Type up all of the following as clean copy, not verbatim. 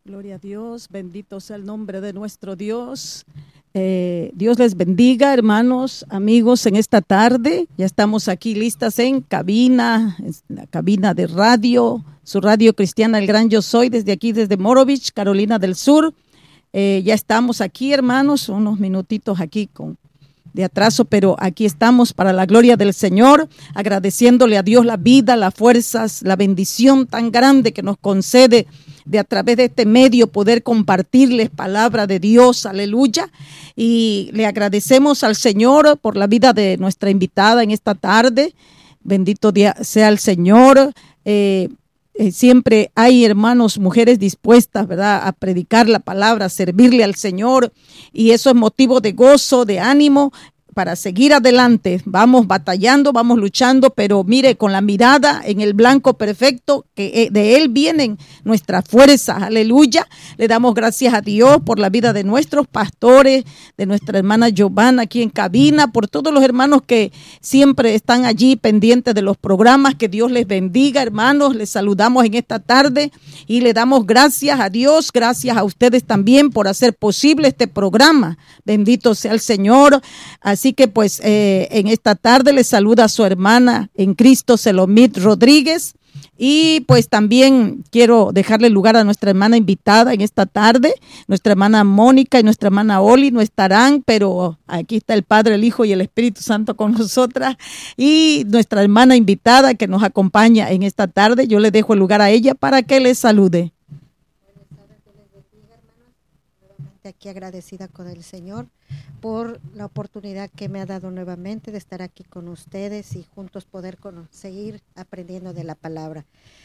Gloria a Dios, bendito sea el nombre de nuestro Dios. Dios les bendiga, hermanos, amigos, en esta tarde. Ya estamos aquí listas en la cabina de radio, su radio cristiana El Gran Yo Soy, desde aquí, desde Morovich, Carolina del Sur. Ya estamos aquí, hermanos, unos minutitos aquí de atraso, pero aquí estamos para la gloria del Señor, agradeciéndole a Dios la vida, las fuerzas, la bendición tan grande que nos concede de a través de este medio poder compartirles palabra de Dios, aleluya. Y le agradecemos al Señor por la vida de nuestra invitada en esta tarde. Bendito sea el Señor. Siempre hay hermanos, mujeres dispuestas, ¿verdad?, a predicar la palabra, a servirle al Señor, y eso es motivo de gozo, de ánimo para seguir adelante. Vamos batallando, vamos luchando, pero mire, con la mirada en el blanco perfecto, que de Él vienen nuestras fuerzas, aleluya. Le damos gracias a Dios por la vida de nuestros pastores, de nuestra hermana Giovanna aquí en cabina, por todos los hermanos que siempre están allí pendientes de los programas. Que Dios les bendiga, hermanos. Les saludamos en esta tarde y le damos gracias a Dios, gracias a ustedes también por hacer posible este programa. Bendito sea el Señor. Así que pues en esta tarde les saluda a su hermana en Cristo, Selomit Rodríguez. Y pues también quiero dejarle lugar a nuestra hermana invitada en esta tarde. Nuestra hermana Mónica y nuestra hermana Oli no estarán, pero aquí está el Padre, el Hijo y el Espíritu Santo con nosotras. Y nuestra hermana invitada que nos acompaña en esta tarde, yo le dejo el lugar a ella para que les salude. Buenas tardes, Dios les bendiga, hermanos. Nuevamente aquí agradecida con el Señor por la oportunidad que me ha dado nuevamente de estar aquí con ustedes y juntos poder seguir aprendiendo de la palabra.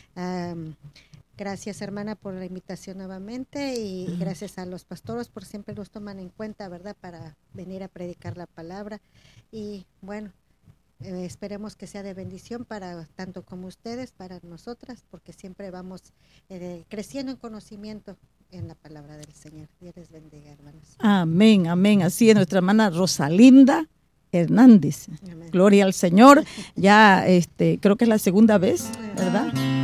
Gracias, hermana, por la invitación nuevamente, y gracias a los pastores por siempre nos toman en cuenta, ¿verdad?, para venir a predicar la palabra. Y bueno, esperemos que sea de bendición para tanto como ustedes, para nosotras, porque siempre vamos creciendo en conocimiento en la palabra del Señor. Dios les bendiga, hermanos. Amén, amén. Así es, nuestra hermana Rosalinda Hernández. Amén. Gloria al Señor. Ya creo que es la segunda vez, ¿verdad?,